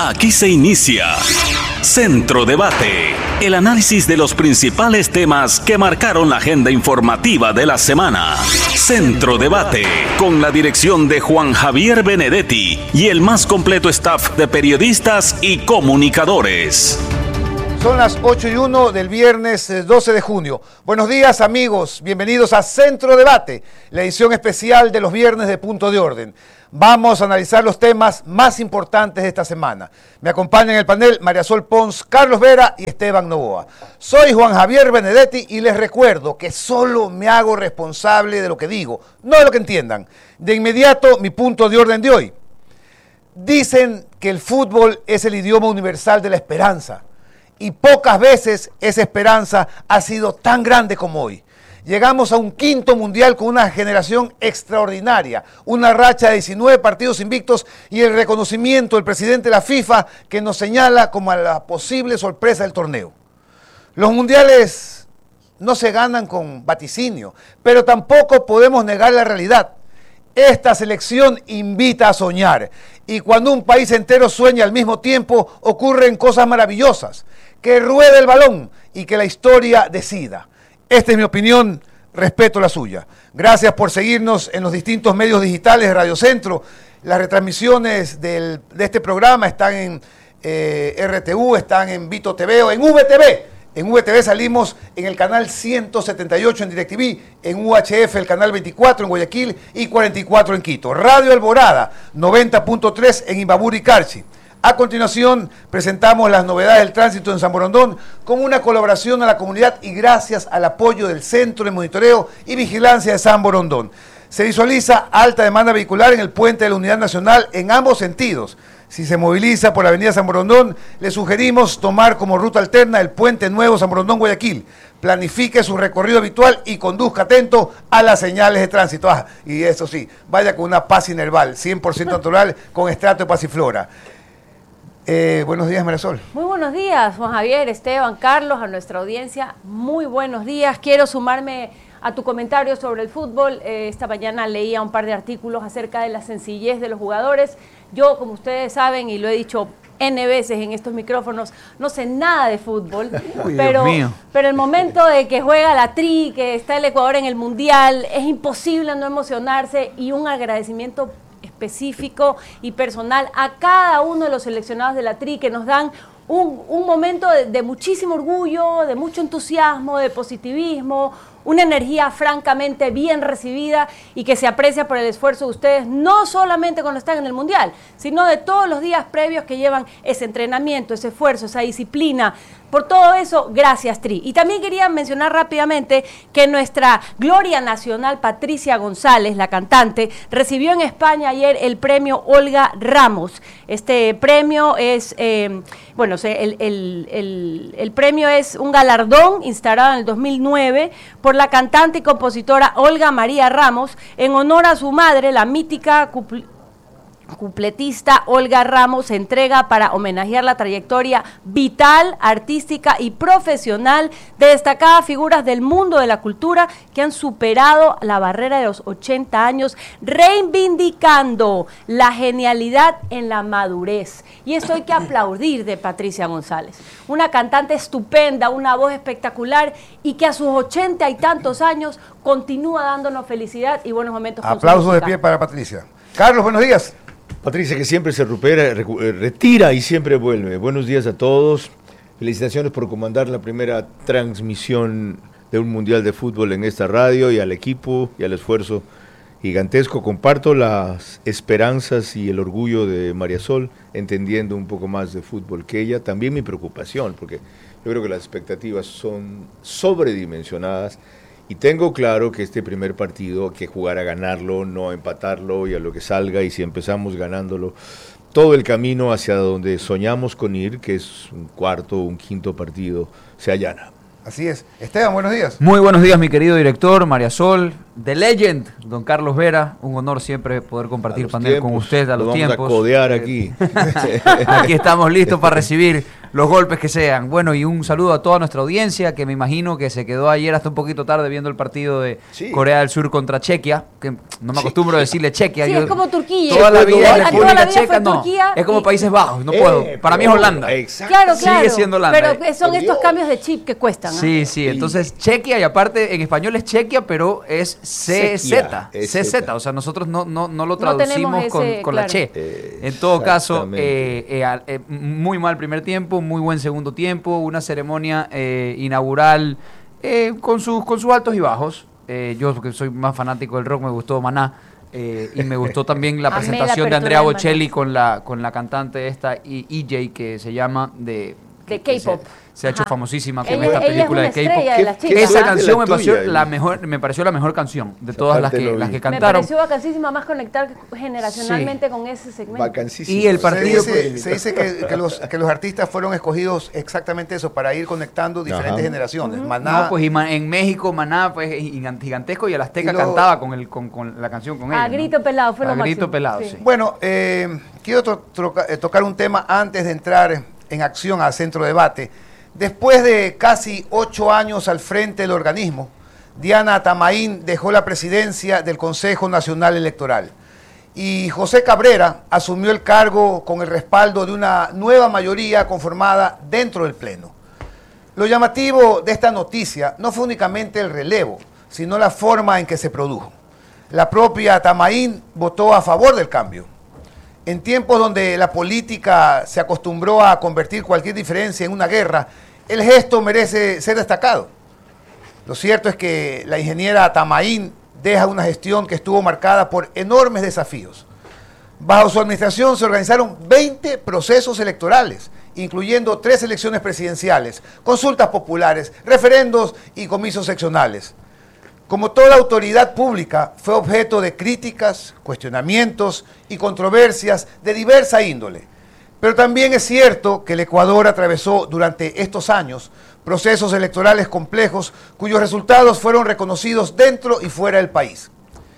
Aquí se inicia Centro Debate, el análisis de los principales temas que marcaron la agenda informativa de la semana. Centro Debate, con la dirección de Juan Javier Benedetti y el más completo staff de periodistas y comunicadores. Son las 8:01 del viernes 12 de junio. Buenos días, amigos. Bienvenidos a Centro Debate, la edición especial de los viernes de Punto de Orden. Vamos a analizar los temas más importantes de esta semana. Me acompañan en el panel María Sol Pons, Carlos Vera y Esteban Novoa. Soy Juan Javier Benedetti y les recuerdo que solo me hago responsable de lo que digo, no de lo que entiendan. De inmediato, mi punto de orden de hoy. Dicen que el fútbol es el idioma universal de la esperanza. Y pocas veces esa esperanza ha sido tan grande como hoy. Llegamos a un quinto mundial con una generación extraordinaria, una racha de 19 partidos invictos y el reconocimiento del presidente de la FIFA que nos señala como a la posible sorpresa del torneo. Los mundiales no se ganan con vaticinio, pero tampoco podemos negar la realidad. Esta selección invita a soñar y cuando un país entero sueña al mismo tiempo ocurren cosas maravillosas. Que ruede el balón y que la historia decida. Esta es mi opinión, respeto la suya. Gracias por seguirnos en los distintos medios digitales de Radio Centro. Las retransmisiones de este programa están en RTU, están en Vito TV o en VTV. En VTV salimos en el canal 178 en DirecTV, en UHF el canal 24 en Guayaquil y 44 en Quito. Radio Alborada, 90.3 en Imbabura y Carchi. A continuación, presentamos las novedades del tránsito en San Borondón con una colaboración a la comunidad y gracias al apoyo del Centro de Monitoreo y Vigilancia de San Borondón. Se visualiza alta demanda vehicular en el puente de la Unidad Nacional en ambos sentidos. Si se moviliza por la avenida San Borondón, le sugerimos tomar como ruta alterna el puente nuevo San Borondón-Guayaquil. Planifique su recorrido habitual y conduzca atento a las señales de tránsito. Y eso sí, vaya con una Paz Inerval, 100% natural con extracto de pasiflora. Buenos días, Marisol. Muy buenos días, Juan Javier, Esteban, Carlos, a nuestra audiencia. Muy buenos días. Quiero sumarme a tu comentario sobre el fútbol. Esta mañana leía un par de artículos acerca de la sencillez de los jugadores. Yo, como ustedes saben, y lo he dicho N veces en estos micrófonos, no sé nada de fútbol, pero el momento de que juega la Tri, que está el Ecuador en el Mundial, es imposible no emocionarse y un agradecimiento específico y personal a cada uno de los seleccionados de la Tri que nos dan un momento de muchísimo orgullo, de mucho entusiasmo, de positivismo, una energía francamente bien recibida y que se aprecia por el esfuerzo de ustedes, no solamente cuando están en el Mundial, sino de todos los días previos que llevan ese entrenamiento, ese esfuerzo, esa disciplina. Por todo eso, gracias, Tri. Y también quería mencionar rápidamente que nuestra gloria nacional, Patricia González, la cantante, recibió en España ayer el premio Olga Ramos. Este premio es, el premio es un galardón instaurado en el 2009 por la cantante y compositora Olga María Ramos en honor a su madre, la mítica cupletista Olga Ramos. Se entrega para homenajear la trayectoria vital, artística y profesional de destacadas figuras del mundo de la cultura que han superado la barrera de los 80 años, reivindicando la genialidad en la madurez. Y eso hay que aplaudir de Patricia González, una cantante estupenda, una voz espectacular y que a sus 80 y tantos años continúa dándonos felicidad y buenos momentos. Aplausos de pie para Patricia. Carlos, buenos días. Patricia, que siempre se retira y siempre vuelve. Buenos días a todos. Felicitaciones por comandar la primera transmisión de un mundial de fútbol en esta radio y al equipo y al esfuerzo gigantesco. Comparto las esperanzas y el orgullo de María Sol, entendiendo un poco más de fútbol que ella. También mi preocupación, porque yo creo que las expectativas son sobredimensionadas. Y tengo claro que este primer partido hay que jugar a ganarlo, no a empatarlo y a lo que salga. Y si empezamos ganándolo, todo el camino hacia donde soñamos con ir, que es un cuarto o un quinto partido, se allana. Así es. Esteban, buenos días. Muy buenos días, mi querido director, María Sol, The Legend, don Carlos Vera. Un honor siempre poder compartir panel con usted a los tiempos. Vamos a codear aquí. Aquí estamos listos para recibir los golpes que sean. Bueno, y un saludo a toda nuestra audiencia, que me imagino que se quedó ayer hasta un poquito tarde viendo el partido de Corea del Sur contra Chequia, que no me acostumbro a decirle Chequia. Sí, es como Turquía. Toda la vida en República Checa, no. Es como Países Bajos, no puedo. Para mí es Holanda. Exacto. Claro. Sigue siendo Holanda. Pero son estos cambios de chip que cuestan. Sí, entonces Chequia, y aparte en español es Chequia, pero es CZ. O sea, nosotros no lo traducimos con la Che. En todo caso, muy mal primer tiempo, muy buen segundo tiempo, una ceremonia inaugural con sus altos y bajos. Yo, porque soy más fanático del rock, me gustó Maná. Y me gustó también la presentación de Andrea Bocelli con la cantante esta EJ, que se llama de K-pop. Se ha hecho famosísima con esta película de K-pop. De esa canción me pareció la mejor canción de todas las que cantaron. Me pareció vacancísima, más conectar generacionalmente con ese segmento. Y el partido se dice que los artistas fueron escogidos exactamente eso, para ir conectando diferentes generaciones. Maná. No, pues en México Maná pues gigantesco, y el Azteca cantaba con la canción con ella. A grito pelado fue lo máximo. Grito pelado, sí. Bueno, quiero tocar un tema antes de entrar en acción al Centro Debate. Después de casi 8 años al frente del organismo, Diana Tamaín dejó la presidencia del Consejo Nacional Electoral y José Cabrera asumió el cargo con el respaldo de una nueva mayoría conformada dentro del Pleno. Lo llamativo de esta noticia no fue únicamente el relevo, sino la forma en que se produjo. La propia Tamaín votó a favor del cambio. En tiempos donde la política se acostumbró a convertir cualquier diferencia en una guerra, el gesto merece ser destacado. Lo cierto es que la ingeniera Tamaín deja una gestión que estuvo marcada por enormes desafíos. Bajo su administración se organizaron 20 procesos electorales, incluyendo 3 elecciones presidenciales, consultas populares, referendos y comicios seccionales. Como toda autoridad pública, fue objeto de críticas, cuestionamientos y controversias de diversa índole. Pero también es cierto que el Ecuador atravesó durante estos años procesos electorales complejos cuyos resultados fueron reconocidos dentro y fuera del país.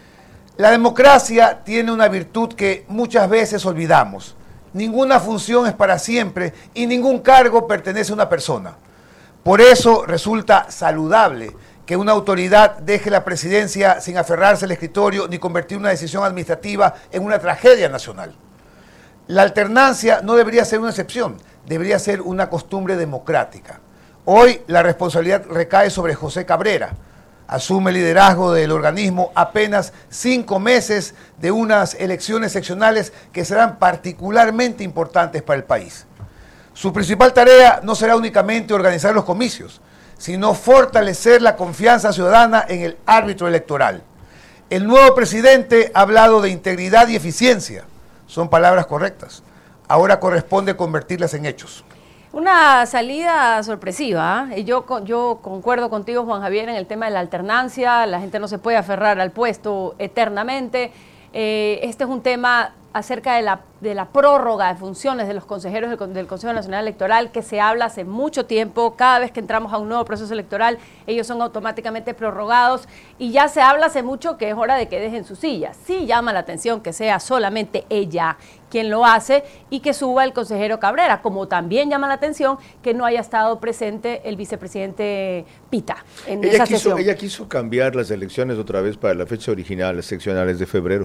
La democracia tiene una virtud que muchas veces olvidamos. Ninguna función es para siempre y ningún cargo pertenece a una persona. Por eso resulta saludable que una autoridad deje la presidencia sin aferrarse al escritorio ni convertir una decisión administrativa en una tragedia nacional. La alternancia no debería ser una excepción, debería ser una costumbre democrática. Hoy la responsabilidad recae sobre José Cabrera. Asume el liderazgo del organismo apenas 5 meses de unas elecciones seccionales que serán particularmente importantes para el país. Su principal tarea no será únicamente organizar los comicios, sino fortalecer la confianza ciudadana en el árbitro electoral. El nuevo presidente ha hablado de integridad y eficiencia. Son palabras correctas. Ahora corresponde convertirlas en hechos. Una salida sorpresiva, ¿eh? Yo concuerdo contigo, Juan Javier, en el tema de la alternancia. La gente no se puede aferrar al puesto eternamente. Este es un tema acerca de la prórroga de funciones de los consejeros del Consejo Nacional Electoral, que se habla hace mucho tiempo. Cada vez que entramos a un nuevo proceso electoral, ellos son automáticamente prorrogados, y ya se habla hace mucho que es hora de que dejen su silla. Sí llama la atención que sea solamente ella quien lo hace y que suba el consejero Cabrera, como también llama la atención que no haya estado presente el vicepresidente Pita en esa sesión. Ella quiso cambiar las elecciones otra vez para la fecha original, las seccionales de febrero,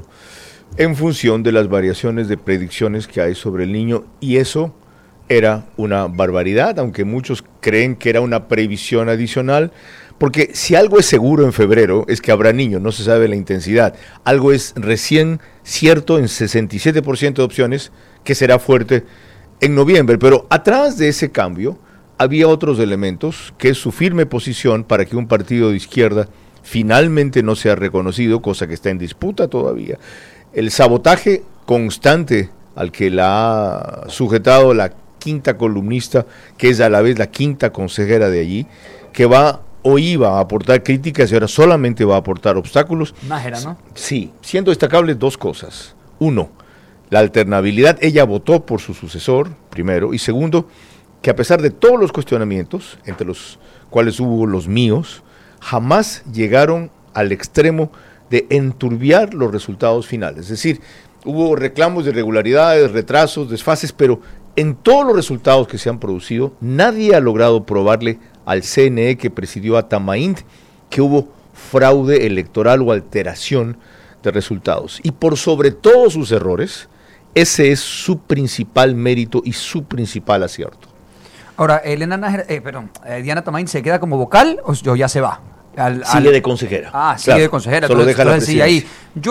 en función de las variaciones de predicciones que hay sobre el niño, y eso era una barbaridad, aunque muchos creen que era una previsión adicional, porque si algo es seguro en febrero es que habrá niño, no se sabe la intensidad. Algo es recién cierto en 67% de opciones, que será fuerte en noviembre, pero atrás de ese cambio había otros elementos, que es su firme posición para que un partido de izquierda finalmente no sea reconocido, cosa que está en disputa todavía. El sabotaje constante al que la ha sujetado la quinta columnista, que es a la vez la quinta consejera de allí, que va o iba a aportar críticas y ahora solamente va a aportar obstáculos. Nájera, ¿no? Sí, siendo destacables 2 cosas. 1, la alternabilidad. Ella votó por su sucesor, primero, y segundo, que a pesar de todos los cuestionamientos, entre los cuales hubo los míos, jamás llegaron al extremo de enturbiar los resultados finales. Es decir, hubo reclamos de irregularidades, retrasos, desfases, pero en todos los resultados que se han producido, nadie ha logrado probarle al CNE que presidió a Tamaint que hubo fraude electoral o alteración de resultados. Y por sobre todos sus errores, ese es su principal mérito y su principal acierto. Ahora, Diana Tamaint, ¿se queda como vocal o ya se va? Sigue de consejera. Sigue de consejera. Solo deja la presidencia. Ahí.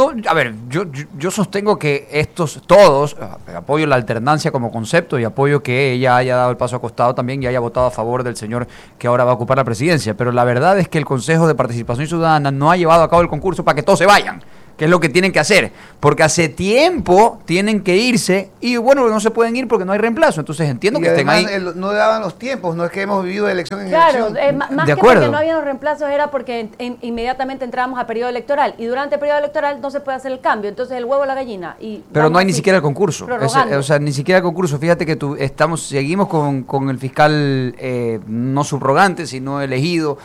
Yo sostengo que todos, apoyo la alternancia como concepto y apoyo que ella haya dado el paso a costado también y haya votado a favor del señor que ahora va a ocupar la presidencia. Pero la verdad es que el Consejo de Participación Ciudadana no ha llevado a cabo el concurso para que todos se vayan, que es lo que tienen que hacer, porque hace tiempo tienen que irse y bueno, no se pueden ir porque no hay reemplazo, entonces entiendo que estén ahí. No daban los tiempos, no es que hemos vivido elección en elección. Claro, más que porque no había reemplazos era porque inmediatamente entrábamos a periodo electoral y durante el periodo electoral no se puede hacer el cambio, entonces el huevo o la gallina. Pero no hay ni siquiera el concurso, ni siquiera el concurso, fíjate que seguimos con el fiscal no subrogante, sino elegido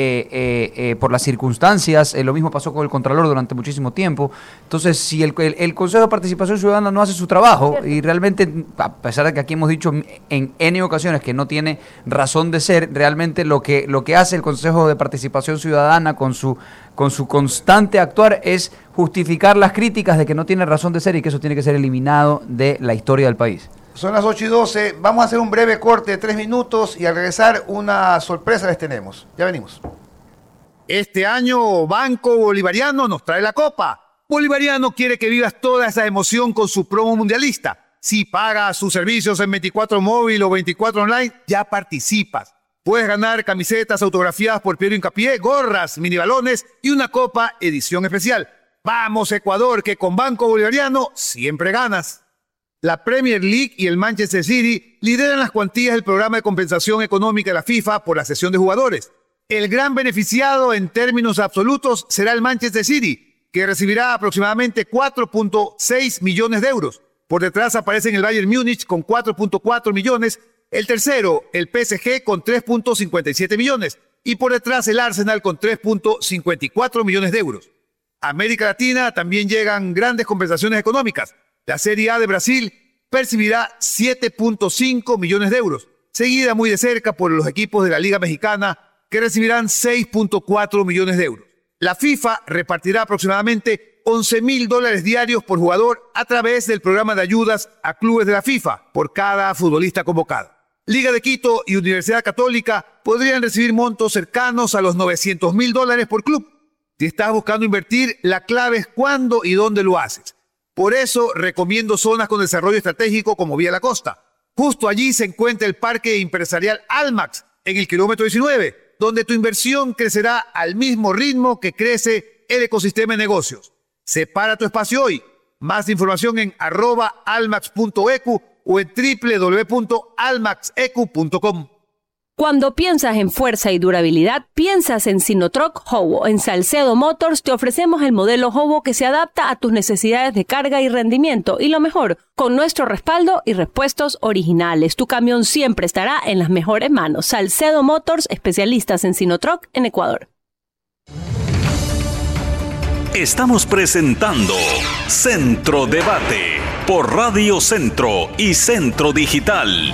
por las circunstancias, lo mismo pasó con el Contralor durante muchísimo tiempo. Entonces, si el Consejo de Participación Ciudadana no hace su trabajo, ¿cierto? Y realmente, a pesar de que aquí hemos dicho en N ocasiones que no tiene razón de ser, realmente lo que hace el Consejo de Participación Ciudadana con su constante actuar es justificar las críticas de que no tiene razón de ser y que eso tiene que ser eliminado de la historia del país. Son las 8:12, vamos a hacer un breve corte de 3 minutos y al regresar una sorpresa les tenemos. Ya venimos. Este año Banco Bolivariano nos trae la copa. Bolivariano quiere que vivas toda esa emoción con su promo mundialista. Si pagas sus servicios en 24 móvil o 24 online, ya participas. Puedes ganar camisetas autografiadas por Piero Hincapié, gorras, minibalones y una copa edición especial. Vamos Ecuador, que con Banco Bolivariano siempre ganas. La Premier League y el Manchester City lideran las cuantías del programa de compensación económica de la FIFA por la cesión de jugadores. El gran beneficiado en términos absolutos será el Manchester City, que recibirá aproximadamente 4.6 millones de euros. Por detrás aparecen el Bayern Múnich con 4.4 millones, el tercero, el PSG, con 3.57 millones, y por detrás el Arsenal con 3.54 millones de euros. A América Latina también llegan grandes compensaciones económicas. La Serie A de Brasil percibirá 7.5 millones de euros, seguida muy de cerca por los equipos de la Liga Mexicana, que recibirán 6.4 millones de euros. La FIFA repartirá aproximadamente $11,000 diarios por jugador a través del programa de ayudas a clubes de la FIFA por cada futbolista convocado. Liga de Quito y Universidad Católica podrían recibir montos cercanos a los $900,000 por club. Si estás buscando invertir, la clave es cuándo y dónde lo haces. Por eso recomiendo zonas con desarrollo estratégico como Vía La Costa. Justo allí se encuentra el Parque Empresarial Almax, en el kilómetro 19, donde tu inversión crecerá al mismo ritmo que crece el ecosistema de negocios. Separa tu espacio hoy. Más información en @almax.ecu o en www.almaxecu.com. Cuando piensas en fuerza y durabilidad, piensas en Sinotruk Howo. En Salcedo Motors te ofrecemos el modelo Howo que se adapta a tus necesidades de carga y rendimiento. Y lo mejor, con nuestro respaldo y repuestos originales. Tu camión siempre estará en las mejores manos. Salcedo Motors, especialistas en Sinotruk en Ecuador. Estamos presentando Centro Debate por Radio Centro y Centro Digital.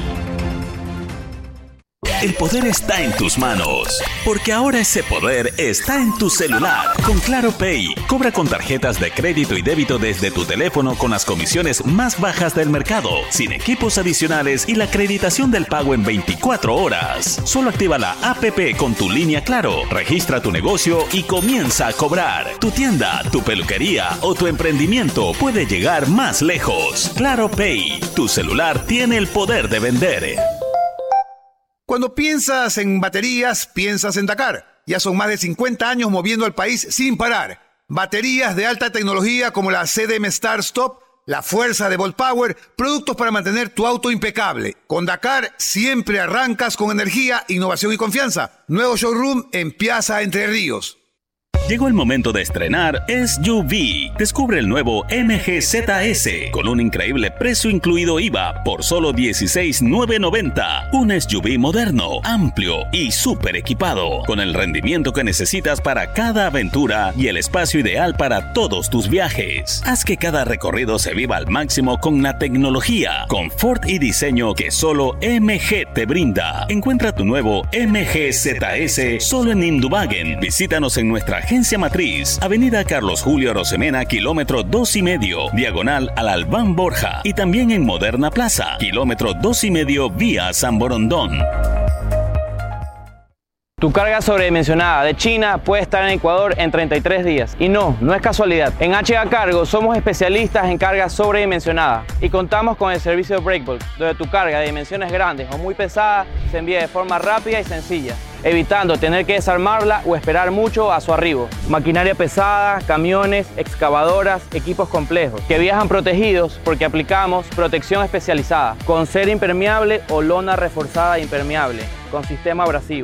El poder está en tus manos, porque ahora ese poder está en tu celular. Con Claro Pay, cobra con tarjetas de crédito y débito desde tu teléfono con las comisiones más bajas del mercado, sin equipos adicionales y la acreditación del pago en 24 horas. Solo activa la APP con tu línea Claro, registra tu negocio y comienza a cobrar. Tu tienda, tu peluquería o tu emprendimiento puede llegar más lejos. Claro Pay, tu celular tiene el poder de vender. Cuando piensas en baterías, piensas en Dakar. Ya son más de 50 años moviendo al país sin parar. Baterías de alta tecnología como la CDM Star Stop, la fuerza de Volt Power, productos para mantener tu auto impecable. Con Dakar siempre arrancas con energía, innovación y confianza. Nuevo showroom en Piazza Entre Ríos. Llegó el momento de estrenar SUV. Descubre el nuevo MG ZS con un increíble precio incluido IVA por solo $16,990. Un SUV moderno, amplio y súper equipado, con el rendimiento que necesitas para cada aventura y el espacio ideal para todos tus viajes. Haz que cada recorrido se viva al máximo con la tecnología, confort y diseño que solo MG te brinda. Encuentra tu nuevo MG ZS solo en Indubagen. Visítanos en nuestra agencia matriz, Avenida Carlos Julio Arosemena, kilómetro 2,5, diagonal al Albán Borja, y también en Moderna Plaza, kilómetro 2,5, vía San Borondón. Tu carga sobredimensionada de China puede estar en Ecuador en 33 días. Y no es casualidad. En HA Cargo somos especialistas en carga sobredimensionada y contamos con el servicio Breakbulk, donde tu carga de dimensiones grandes o muy pesada se envía de forma rápida y sencilla, evitando tener que desarmarla o esperar mucho a su arribo. Maquinaria pesada, camiones, excavadoras, equipos complejos, que viajan protegidos porque aplicamos protección especializada, con cera impermeable o lona reforzada impermeable, con sistema abrasivo.